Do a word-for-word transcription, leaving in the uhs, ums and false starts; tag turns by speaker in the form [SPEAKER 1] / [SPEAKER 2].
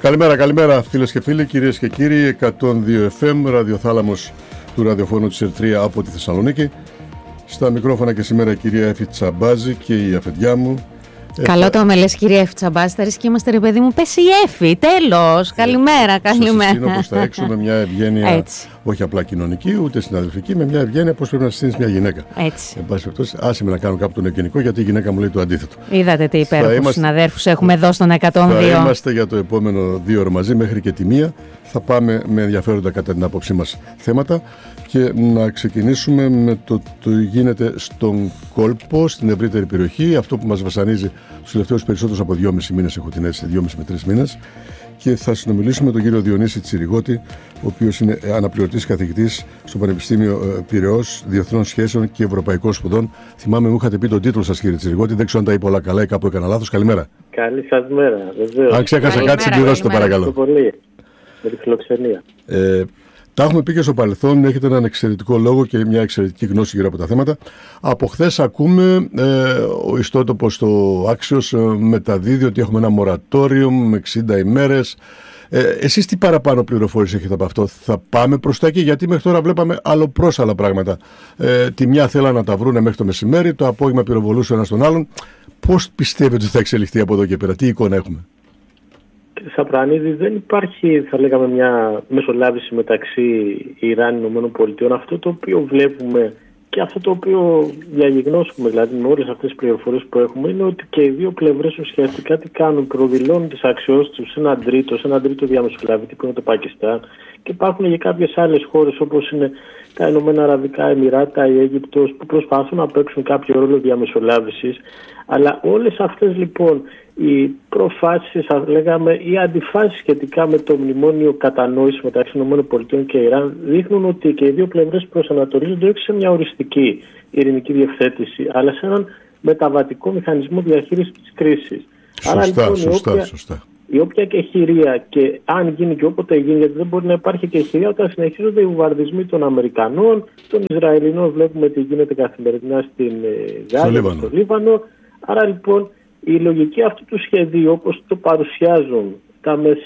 [SPEAKER 1] Καλημέρα, καλημέρα φίλες και φίλοι, κυρίες και κύριοι. εκατόν δύο εφ εμ, ραδιοθάλαμος του ραδιοφώνου της Ερτρία από τη Θεσσαλονίκη. Στα μικρόφωνα και σήμερα η κυρία Εφη Τσαμπάζη και η αφεντιά μου.
[SPEAKER 2] Καλό το με λες, κυρία Εφη Τσαμπάζη, θα ρισκήμαστε ρε παιδί μου, πες η Εφη, τέλος, ε, καλημέρα, καλημέρα.
[SPEAKER 1] Σας συστήνω προς τα έξω με μια ευγένεια, έτσι. Όχι απλά κοινωνική, ούτε συναδελφική, με μια ευγένεια πώς πρέπει να συστήνεις μια γυναίκα.
[SPEAKER 2] Έτσι.
[SPEAKER 1] Εν πάση περιπτώσει, άσε με να κάνω κάπου τον ευγενικό, γιατί η γυναίκα μου λέει το αντίθετο.
[SPEAKER 2] Είδατε τι υπέροχους είμαστε... συναδέρφους έχουμε εδώ στον εκατόν δύο.
[SPEAKER 1] Θα είμαστε για το επόμενο δύο ώρο μαζί, μέχρι και τη μία. Θα πάμε με ενδιαφέροντα κατά την άποψή μας θέματα. Και να ξεκινήσουμε με το τι γίνεται στον κόλπο, στην ευρύτερη περιοχή, αυτό που μας βασανίζει τους τελευταίους περισσότερους από δυόμισι μήνες, έχω την αίσθηση, δυόμισι με τρεις μήνες. Και θα συνομιλήσουμε με τον κύριο Διονύση Τσιριγώτη, ο οποίος είναι αναπληρωτής καθηγητής στο Πανεπιστήμιο Πειραιώς, Διεθνών Σχέσεων και Ευρωπαϊκών Σπουδών. Θυμάμαι, μου είχατε πει τον τίτλο σας, κύριε Τσιριγώτη, δεν ξέρω αν τα είπα όλα καλά ή κάπου έκανα λάθος. Καλημέρα.
[SPEAKER 3] Καλή σας μέρα, βεβαίως.
[SPEAKER 1] Αν ξέχασα κάτι, συμπληρώστε παρακαλώ.
[SPEAKER 3] Πολύ. Με τη φιλοξενία.
[SPEAKER 1] Ε, Τα έχουμε πει και στο παρελθόν, έχετε έναν εξαιρετικό λόγο και μια εξαιρετική γνώση γύρω από τα θέματα. Από χθες ακούμε ε, ο ιστότοπος στο Άξιος ε, μεταδίδει ότι έχουμε ένα μορατόριο με εξήντα ημέρες. Ε, εσείς τι παραπάνω πληροφόρηση έχετε από αυτό? Θα πάμε προς τα εκεί? Γιατί μέχρι τώρα βλέπαμε άλλο προς άλλα πράγματα. Ε, τη μια θέλανε να τα βρούνε μέχρι το μεσημέρι, το απόγευμα πυροβολούσε ένα τον άλλον. Πώς πιστεύετε ότι θα εξελιχθεί από εδώ και πέρα? Τι εικόνα έχουμε?
[SPEAKER 3] Σαπρανίδη, δεν υπάρχει, θα λέγαμε, μια μεσολάβηση μεταξύ Ιράν και ΗΠΑ. Αυτό το οποίο βλέπουμε και αυτό το οποίο διαγνώσουμε, δηλαδή με όλες αυτές τις πληροφορίες που έχουμε, είναι ότι και οι δύο πλευρές ουσιαστικά τι κάνουν? Προδηλώνουν τις αξιώσεις τους σε έναν τρίτο, σε έναν τρίτο διαμεσολαβητή που είναι το Πακιστάν. Και υπάρχουν και κάποιες άλλες χώρες όπως είναι τα Ηνωμένα Αραβικά Εμιράτα, η Αίγυπτος, που προσπαθούν να παίξουν κάποιο ρόλο διαμεσολάβησης. Αλλά όλες αυτές λοιπόν οι προφάσεις, θα λέγαμε, οι αντιφάσεις σχετικά με το μνημόνιο κατανόηση μεταξύ ΗΠΑ και Ιράν δείχνουν ότι και οι δύο πλευρές προσανατολίζονται όχι σε μια οριστική ειρηνική διευθέτηση, αλλά σε έναν μεταβατικό μηχανισμό διαχείρισης της κρίσης.
[SPEAKER 1] Σωστά,
[SPEAKER 3] Άρα, λοιπόν,
[SPEAKER 1] σωστά,
[SPEAKER 3] η όποια,
[SPEAKER 1] σωστά.
[SPEAKER 3] η όποια και χειρία, και αν γίνει και όποτε γίνει, γιατί δεν μπορεί να υπάρχει και χειρία όταν συνεχίζονται οι βομβαρδισμοί των Αμερικανών, των Ισραηλινών, βλέπουμε τι γίνεται καθημερινά στην Γάζα, στο, στο Λίβανο. Άρα λοιπόν η λογική αυτού του σχεδίου, όπως το παρουσιάζουν τα μέσα